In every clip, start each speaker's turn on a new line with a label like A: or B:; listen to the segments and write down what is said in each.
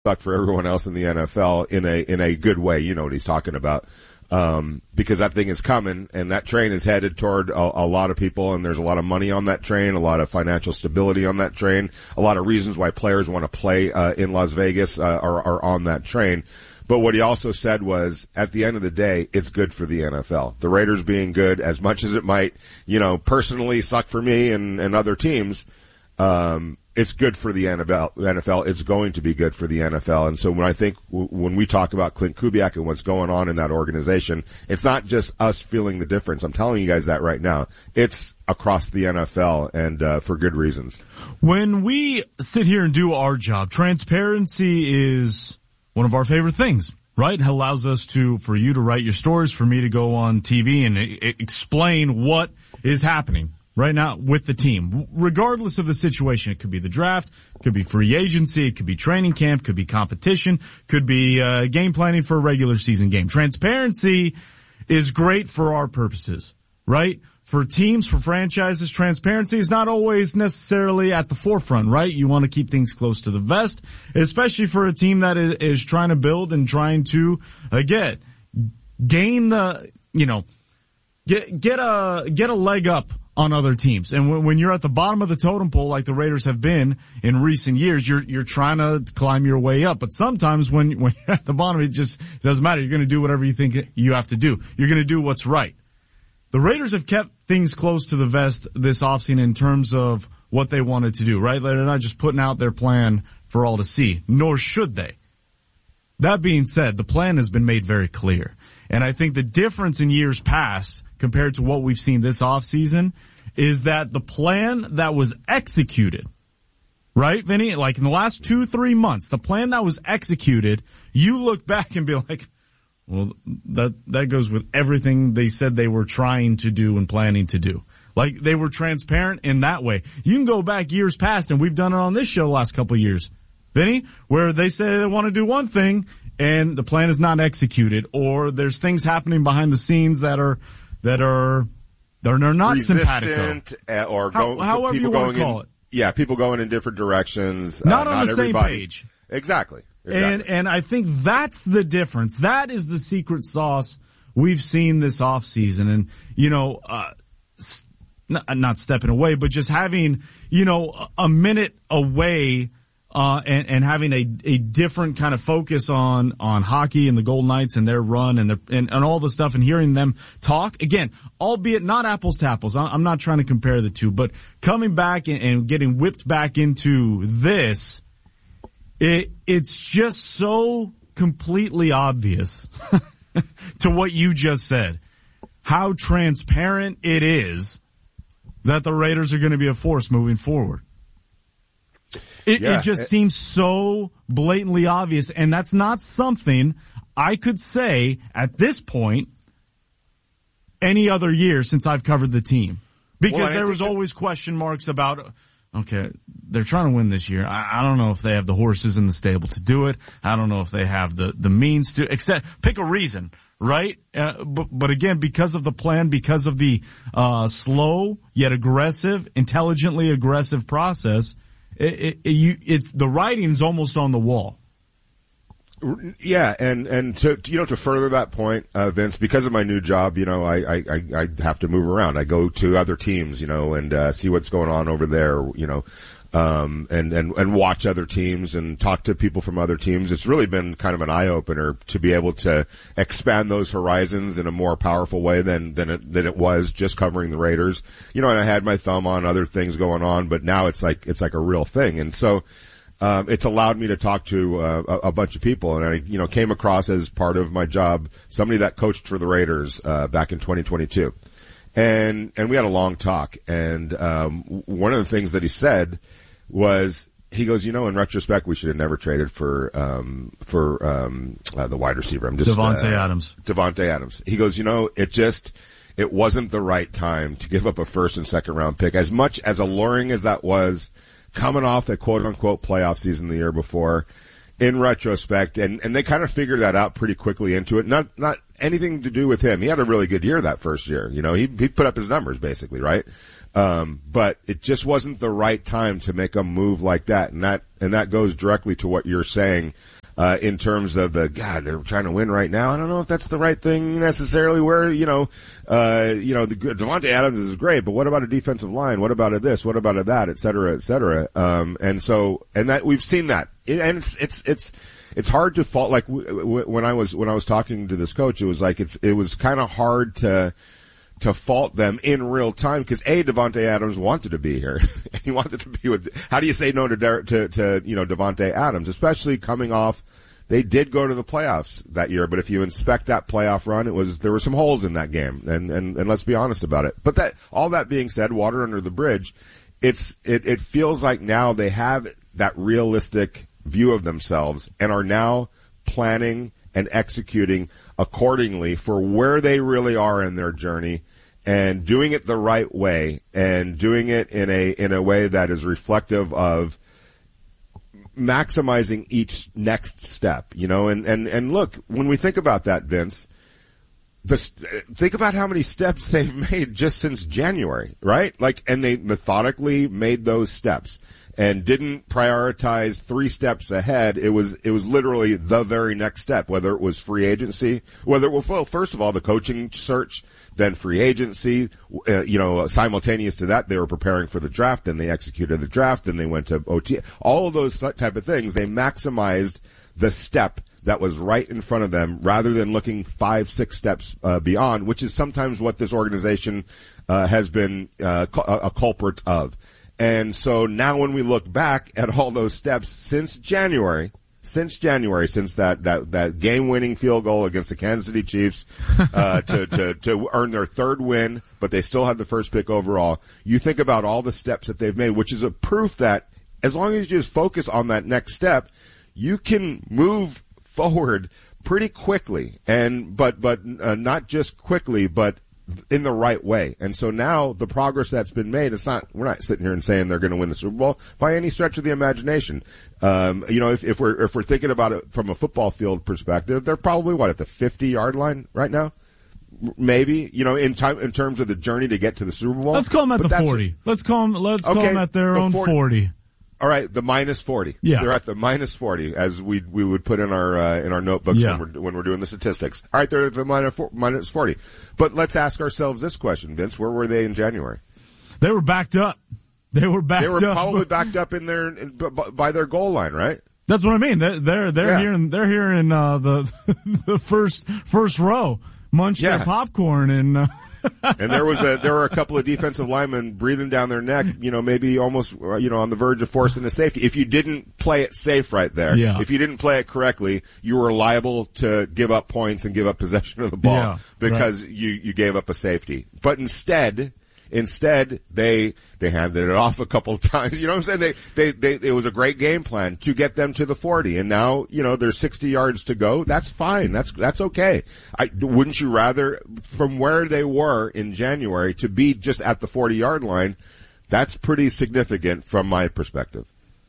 A: suck for everyone else in the NFL in a good way. You know what he's talking about. Because that thing is coming and that train is headed toward a lot of people, and there's a lot of money on that train, a lot of financial stability on that train, a lot of reasons why players want to play in Las Vegas are on that train. But what he also said was, at the end of the day, it's good for the NFL. The Raiders being good, as much as it might, personally suck for me and other teams, it's good for the NFL. It's going to be good for the NFL. And so when we talk about Klint Kubiak and what's going on in that organization, it's not just us feeling the difference. I'm telling you guys that right now. It's across the NFL, and for good reasons.
B: When we sit here and do our job, transparency is one of our favorite things, right? It allows us for you to write your stories, for me to go on TV and explain what is happening right now with the team, regardless of the situation. It could be the draft, it could be free agency, it could be training camp, could be competition, could be game planning for a regular season game. Transparency is great for our purposes, right? For teams, for franchises, transparency is not always necessarily at the forefront, right? You want to keep things close to the vest, especially for a team that is trying to build and trying to, gain the, get a leg up on other teams. And when you're at the bottom of the totem pole, like the Raiders have been in recent years, you're trying to climb your way up. But sometimes when you're at the bottom, it doesn't matter. You're going to do whatever you think you have to do. You're going to do what's right. The Raiders have kept things close to the vest this offseason in terms of what they wanted to do, right? They're not just putting out their plan for all to see, nor should they. That being said, the plan has been made very clear. And I think the difference in years past compared to what we've seen this offseason is that the plan that was executed, right, Vinny? Like in the last 2-3 months, the plan that was executed, you look back and be like, well, that goes with everything they said they were trying to do and planning to do. Like, they were transparent in that way. You can go back years past, and we've done it on this show the last couple of years, Vinny, where they say they want to do one thing, and the plan is not executed, or there's things happening behind the scenes that are not
A: resistant,
B: simpatico.
A: Or
B: however you want to call it.
A: Yeah, people going in different directions.
B: Not on the same page.
A: Exactly.
B: And I think that's the difference. That is the secret sauce we've seen this offseason. And, not stepping away, but just having, a minute away, and having a different kind of focus on hockey and the Golden Knights and their run and all the stuff, and hearing them talk again, albeit not apples to apples. I'm not trying to compare the two, but coming back and getting whipped back into this, it's just so completely obvious to what you just said, how transparent it is that the Raiders are going to be a force moving forward. It just seems so blatantly obvious, and that's not something I could say at this point any other year since I've covered the team. Because there was always question marks about, okay, they're trying to win this year. I don't know if they have the horses in the stable to do it. I don't know if they have the means to, pick a reason, right? But again, because of the plan, because of the slow yet aggressive, intelligently aggressive process, it's the writing's almost on the wall.
A: Yeah, and to further that point, Vince, because of my new job, I have to move around. I go to other teams, and see what's going on over there, and watch other teams and talk to people from other teams. It's really been kind of an eye opener to be able to expand those horizons in a more powerful way than it was just covering the Raiders. And I had my thumb on other things going on, but now it's like a real thing, and so. It's allowed me to talk to a bunch of people, and I, came across as part of my job somebody that coached for the Raiders back in 2022, and we had a long talk. And one of the things that he said was, he goes, in retrospect, we should have never traded for the wide receiver.
B: Davante Adams.
A: Davante Adams. He goes, it wasn't the right time to give up a first and second round pick, as much as alluring as that was. Coming off a quote-unquote playoff season the year before, in retrospect, and they kind of figured that out pretty quickly into it. Not anything to do with him. He had a really good year that first year. He put up his numbers, basically, right? But it just wasn't the right time to make a move like that. And that goes directly to what you're saying, in terms of they're trying to win right now. I don't know if that's the right thing necessarily where, Davante Adams is great, but what about a defensive line? What about a this? What about a that? Et cetera, et cetera. And that we've seen that. It's hard to fault, like when I was talking to this coach, it was like, it was kind of hard to fault them in real time because Davante Adams wanted to be here. He wanted to be with. How do you say no to Davante Adams, especially coming off? They did go to the playoffs that year, but if you inspect that playoff run, there were some holes in that game, and let's be honest about it. But all that being said, water under the bridge. It feels like now they have that realistic view of themselves and are now planning and executing accordingly for where they really are in their journey, and doing it the right way, and doing it in a way that is reflective of maximizing each next step, and look, when we think about that, Vince, think about how many steps they've made just since January, right? And they methodically made those steps and didn't prioritize 3 steps ahead. It was literally the very next step, whether it was free agency, first of all, the coaching search, then free agency, simultaneous to that, they were preparing for the draft, then they executed the draft, then they went to OT, all of those type of things. They maximized the step that was right in front of them rather than looking 5-6 steps beyond, which is sometimes what this organization has been a culprit of. And so now when we look back at all those steps since January, since that game-winning field goal against the Kansas City Chiefs, to earn their 3rd win, but they still had the first pick overall. You think about all the steps that they've made, which is a proof that as long as you just focus on that next step, you can move forward pretty quickly, but not just quickly, but in the right way. And so now the progress that's been made, we're not sitting here and saying they're going to win the Super Bowl by any stretch of the imagination. If we're thinking about it from a football field perspective, they're probably at the 50-yard line right now. Maybe, in terms of the journey to get to the Super Bowl.
B: Let's call them at the 40. Let's call them at their own 40.
A: All right, the minus 40.
B: Yeah.
A: They're at the minus 40, as we would put in our notebooks when we're doing the statistics. All right, they're at the minus 40. But let's ask ourselves this question, Vince. Where were they in January?
B: They were backed up. They were
A: probably backed up by their goal line, right?
B: That's what I mean. They're here in the first row, munch their popcorn and.
A: And there were a couple of defensive linemen breathing down their neck, maybe almost, on the verge of forcing a safety. If you didn't play it safe right there, if you didn't play it correctly, you were liable to give up points and give up possession of the ball because you gave up a safety. But instead they handed it off a couple of times. You know what I'm saying? It was a great game plan to get them to the 40, and now there's 60 yards to go. That's fine. That's okay. Wouldn't you rather, from where they were in January, to be just at the 40-yard line? That's pretty significant from my perspective.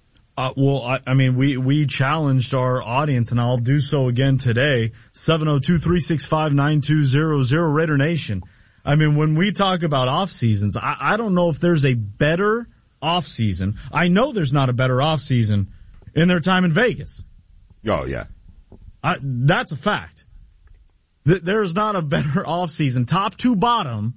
B: We challenged our audience, and I'll do so again today. 702-365-9200, Raider Nation. When we talk about off seasons, I don't know if there's a better off season. I know there's not a better off season in their time in Vegas.
A: Oh yeah,
B: that's a fact. There's not a better off season, top to bottom,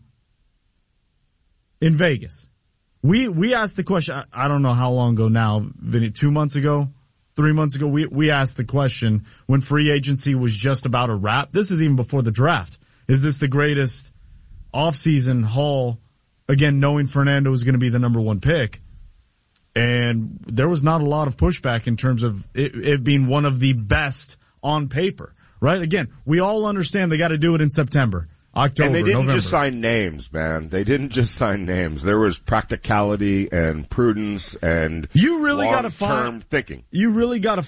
B: in Vegas. We asked the question. I don't know how long ago now, Vinny. 2 months ago, 3 months ago, we asked the question when free agency was just about a wrap. This is even before the draft. Is this the greatest off-season haul, again, knowing Fernando was going to be the number 1 pick? And there was not a lot of pushback in terms of it being one of the best on paper, right? Again, we all understand they got to do it in September, October,
A: and they didn't
B: November.
A: just sign names, man. They didn't just sign names. There was practicality and prudence and long-term thinking.
B: You really got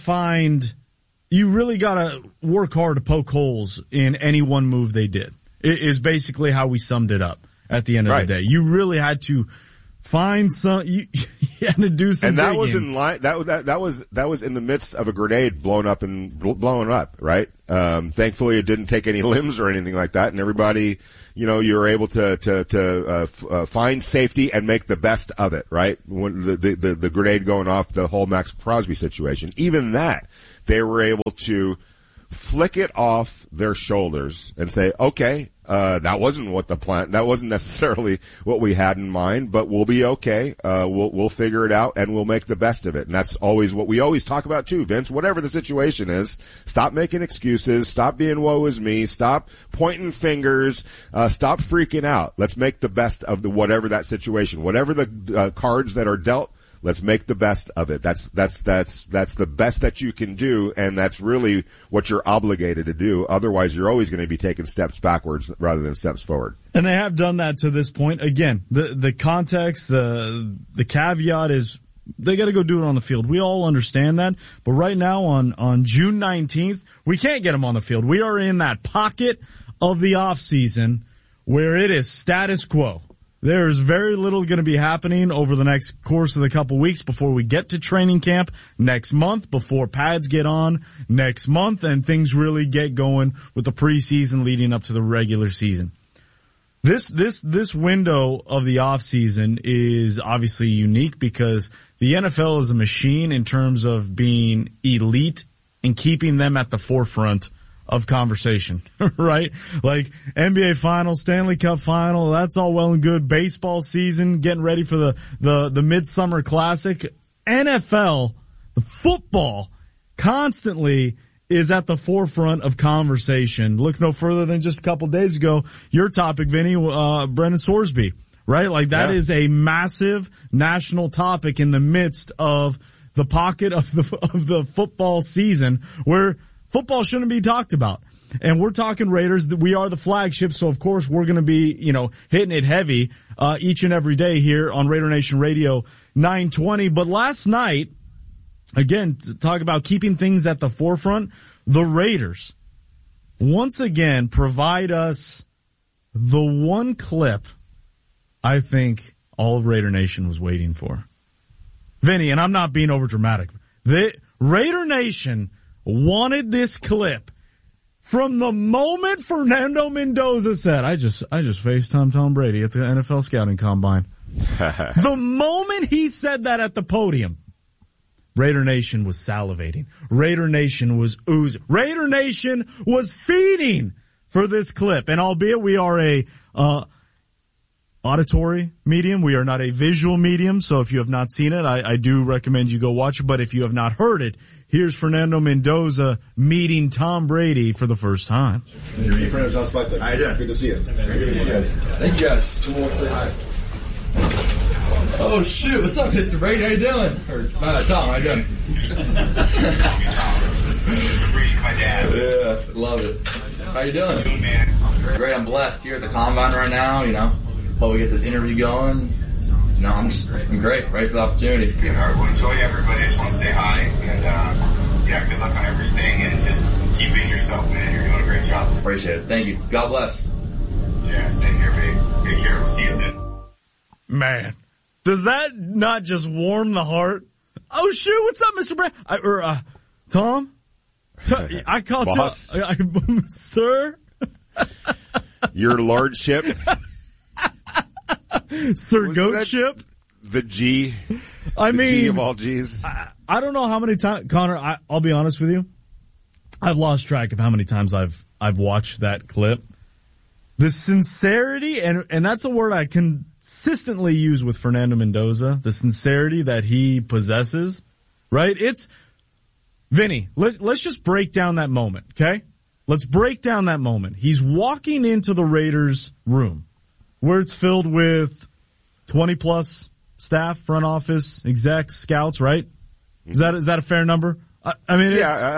B: to work hard to poke holes in any one move they did. Is basically how we summed it up at the end of the day. You really had to find you Yeah, to do some
A: and that
B: digging.
A: was in line. That was in the midst of a grenade blowing up, right? Thankfully, it didn't take any limbs or anything like that, and everybody, you were able to find safety and make the best of it, right? When the grenade going off, the whole Max Crosby situation, even that, they were able to flick it off their shoulders and say, okay, that wasn't that wasn't necessarily what we had in mind, but we'll be okay. We'll figure it out and we'll make the best of it. And that's always what we always talk about too, Vince. Whatever the situation is, stop making excuses, stop being woe is me, stop pointing fingers, stop freaking out. Let's make the best of whatever that situation, whatever the cards that are dealt. Let's make the best of it. That's the best that you can do, and that's really what you're obligated to do. Otherwise, you're always going to be taking steps backwards rather than steps forward.
B: And they have done that to this point. Again, the context, the caveat is they got to go do it on the field. We all understand that. But right now on June 19th, we can't get them on the field. We are in that pocket of the off season where it is status quo. There's very little going to be happening over the next course of the couple weeks before we get to training camp next month, before pads get on next month, and things really get going with the preseason leading up to the regular season. This window of the offseason is obviously unique because the NFL is a machine in terms of being elite and keeping them at the forefront of conversation, right? Like NBA Finals, Stanley Cup Final, that's all well and good. Baseball season, getting ready for the Midsummer Classic. NFL, the football, constantly is at the forefront of conversation. Look no further than just a couple days ago, your topic, Vinny, Brendan Sorsby, right? Like that is a massive national topic in the midst of the pocket of the football season where football shouldn't be talked about. And we're talking Raiders. We are the flagship, so of course we're going to be, hitting it heavy each and every day here on Raider Nation Radio 920. But last night, again, to talk about keeping things at the forefront, the Raiders once again provide us the one clip I think all of Raider Nation was waiting for. Vinny, and I'm not being over dramatic. The Raider Nation wanted this clip from the moment Fernando Mendoza said, I just FaceTimed Tom Brady at the NFL scouting combine. The moment he said that at the podium, Raider Nation was salivating. Raider Nation was oozing. Raider Nation was feeding for this clip. And albeit we are a auditory medium, we are not a visual medium. So if you have not seen it, I do recommend you go watch it. But if you have not heard it, here's Fernando Mendoza meeting Tom Brady for the first time.
C: Your friend John Spike. How you doing? Good to see you. Good to see you guys. Thank you guys. Who wants to say hi? Oh shoot! What's up, Mr. Brady? How you doing? Or Tom? How you doing?
D: Mr. Brady's my dad.
C: Yeah, love it. How you doing?
D: Good, man.
C: Great. I'm blessed here at the combine right now. Hope we get this interview going. I'm great. Ready for the opportunity.
D: Yeah, well, enjoy everybody. Just want to say hi and good luck on everything and just keep being yourself, man. You're doing a great job.
C: Appreciate it. Thank you. God bless.
D: Yeah, same here, babe. Take care. We'll see you soon.
B: Man, does that not just warm the heart? Oh shoot! What's up, Mr. Brady? Tom? I call
A: Boss.
B: Tom, sir.
A: Your lordship.
B: Sir Goatship?
A: The G.
B: I mean,
A: G of all G's.
B: I don't know how many times, Connor, I'll be honest with you. I've lost track of how many times I've watched that clip. The sincerity, and that's a word I consistently use with Fernando Mendoza, the sincerity that he possesses, right? It's, Vinny, let's just break down that moment, okay? Let's break down that moment. He's walking into the Raiders room where it's filled with 20-plus staff, front office, execs, scouts, right? Is that a fair number? I mean,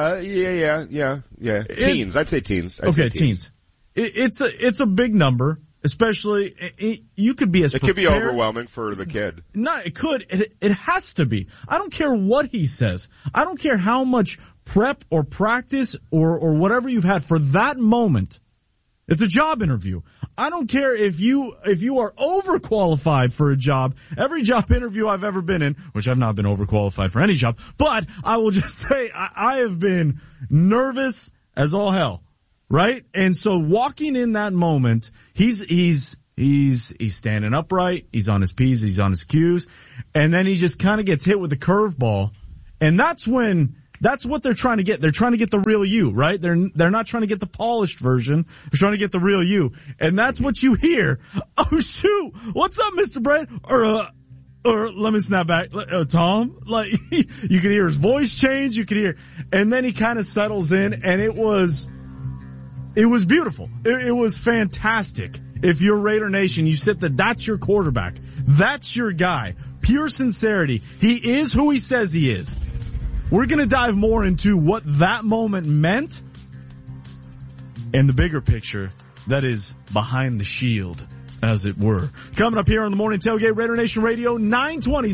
A: yeah. Teens. I'd say teens.
B: Teens. It's a big number, especially you could be as
A: it could be overwhelming for the kid.
B: No, it could. It has to be. I don't care what he says. I don't care how much prep or practice or whatever you've had for that moment. It's a job interview. I don't care if you are overqualified for a job. Every job interview I've ever been in, which I've not been overqualified for any job, but I will just say I have been nervous as all hell, right? And so walking in that moment, he's standing upright, he's on his P's, he's on his Q's, and then he just kind of gets hit with a curveball, and that's what they're trying to get. They're trying to get the real you, right? They're not trying to get the polished version. They're trying to get the real you. And that's what you hear. Oh shoot! What's up, Mr. Brett? Or let me snap back. Tom? Like, you could hear his voice change, you could hear, and then he kind of settles in, and it was beautiful. It was fantastic. If you're Raider Nation, you sit there, that's your quarterback. That's your guy. Pure sincerity. He is who he says he is. We're going to dive more into what that moment meant and the bigger picture that is behind the shield, as it were. Coming up here on the Morning Tailgate, Raider Nation Radio, 920,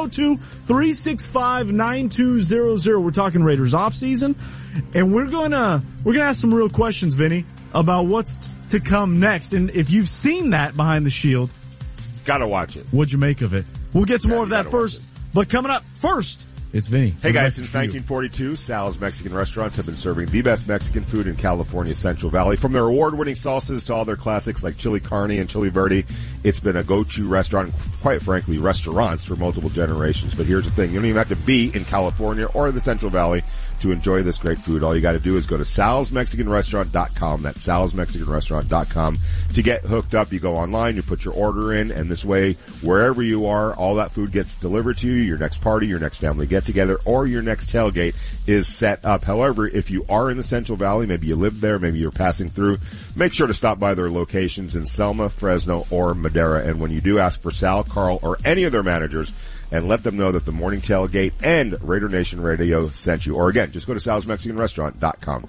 B: 702-365-9200. We're talking Raiders offseason, and we're going to ask some real questions, Vinny, about what's to come next. And if you've seen that behind the shield,
A: gotta watch it.
B: What'd you make of it? We'll get some more of that first, but coming up first, it's Vinny.
A: Hey guys, since 1942, Sal's Mexican restaurants have been serving the best Mexican food in California's Central Valley. From their award-winning salsas to all their classics like chili carne and chili verde, it's been a go-to restaurant, and quite frankly, restaurants for multiple generations. But here's the thing, you don't even have to be in California or the Central Valley to enjoy this great food. All you got to do is go to salsmexicanrestaurant.com. That's salsmexicanrestaurant.com. To get hooked up, you go online, you put your order in, and this way, wherever you are, all that food gets delivered to you. Your next party, your next family get-together, or your next tailgate is set up. However, if you are in the Central Valley, maybe you live there, maybe you're passing through, make sure to stop by their locations in Selma, Fresno, or Madera. And when you do, ask for Sal, Carl, or any of their managers, and let them know that the Morning Tailgate and Raider Nation Radio sent you. Or again, just go to salsmexicanrestaurant.com.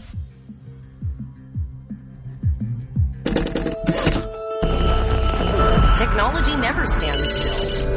E: Technology never stands still.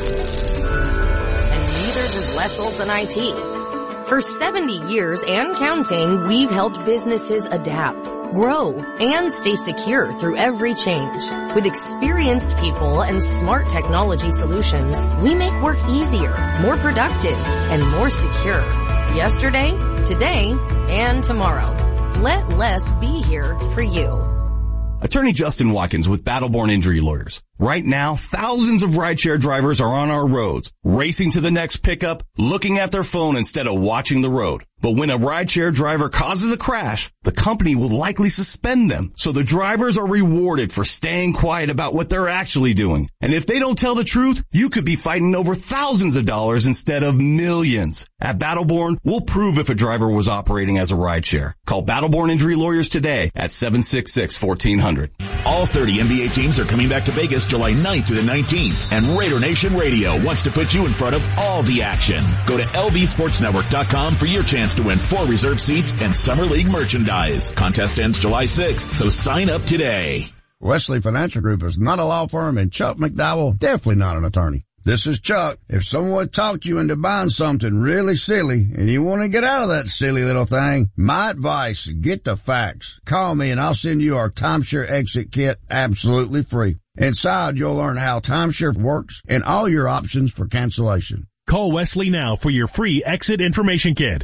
E: And neither does Les Olson IT. For 70 years and counting, we've helped businesses adapt, grow, and stay secure through every change. With experienced people and smart technology solutions, we make work easier, more productive, and more secure. Yesterday, today, and tomorrow. Let Les be here for you.
F: Attorney Justin Watkins with Battleborn Injury Lawyers. Right now, thousands of rideshare drivers are on our roads, racing to the next pickup, looking at their phone instead of watching the road. But when a rideshare driver causes a crash, the company will likely suspend them. So the drivers are rewarded for staying quiet about what they're actually doing. And if they don't tell the truth, you could be fighting over thousands of dollars instead of millions. At Battleborn, we'll prove if a driver was operating as a rideshare. Call Battleborn Injury Lawyers today at 766-1400.
G: All 30 NBA teams are coming back to Vegas July 9th through the 19th, and Raider Nation Radio wants to put you in front of all the action. Go to lvsportsnetwork.com for your chance to win 4 reserve seats and Summer League merchandise. Contest ends July 6th, so sign up today.
H: Wesley Financial Group is not a law firm, and Chuck McDowell definitely not an attorney. This is Chuck. If someone talked you into buying something really silly and you want to get out of that silly little thing, my advice, get the facts. Call me and I'll send you our timeshare exit kit absolutely free. Inside, you'll learn how timeshare works and all your options for cancellation.
I: Call Wesley now for your free exit information kit.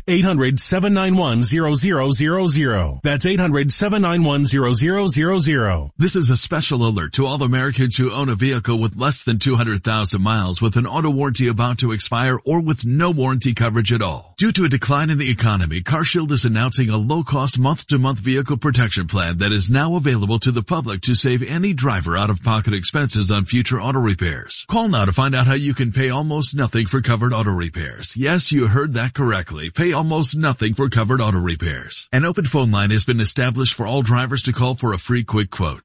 I: 800-791-0000. That's 800-791-0000.
J: This is a special alert to all Americans who own a vehicle with less than 200,000 miles with an auto warranty about to expire or with no warranty coverage at all. Due to a decline in the economy, CarShield is announcing a low-cost month-to-month vehicle protection plan that is now available to the public to save any driver out-of-pocket expenses on future auto repairs. Call now to find out how you can pay almost nothing for covered auto repairs. Yes, you heard that correctly. Pay almost nothing for covered auto repairs. An open phone line has been established for all drivers to call for a free quick quote.